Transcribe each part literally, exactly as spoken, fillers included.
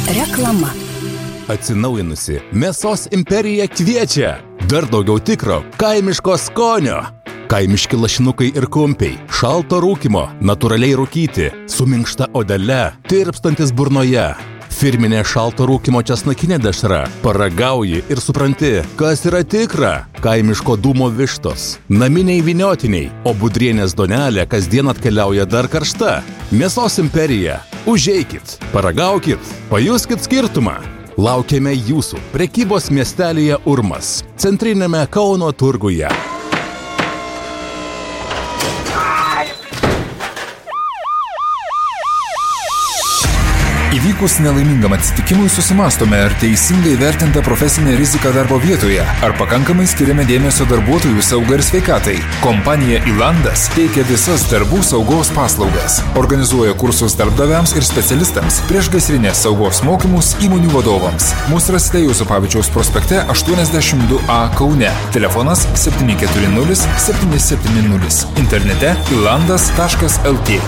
Reklama. Atsinaujinusi Mėsos imperija kviečia dar daugiau tikro kaimiško skonio. Kaimiški lašinukai ir kumpiai, šalto rūkymo, natūraliai rūkyti, su minkšta odele, tirpstantis burnoje. Firminė šalto rūkymo česnakinė dešra. Paragauji ir supranti, kas yra tikra. Kaimiško dūmo vištos, naminiai vyniotiniai, o budrienės donelė kasdien atkeliauja dar karšta. Mėsos imperija. Užeikit, paragaukit, pajuskit skirtumą. Laukiame jūsų prekybos miestelyje Urmas, centrinėme Kauno turguje. Įvykus nelaimingam atsitikimui susimastome, ar teisingai vertinta profesinė rizika darbo vietoje, ar pakankamai skiriame dėmesio darbuotojų saugai ir sveikatai. Kompanija Ilandas teikia visas darbų saugos paslaugas. Organizuoja kursus darbdaviams ir specialistams, priešgaisrinės saugos mokymus įmonių vadovams. Mūsų rasite Juozapavičiaus prospekte aštuoniasdešimt du A Kaune. Telefonas septyni keturi nulis septyni septyni nulis. Internete ilandas taškas lt.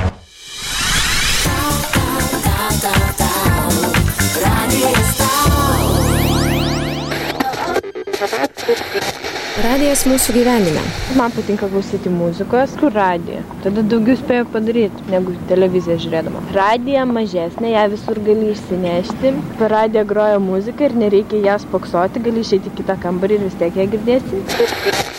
Radijas mūsų gyvenime. Man patinka klausyti muzikos, kur radija. Tada daugiau spėjo padaryti, negu televiziją žiūrėdama. Radija mažesnė, ją visur gali išsinešti. Per radiją groja muzika ir nereikia ją spoksoti, gali išeiti į kitą kambarį ir vis tiek ją girdėsi.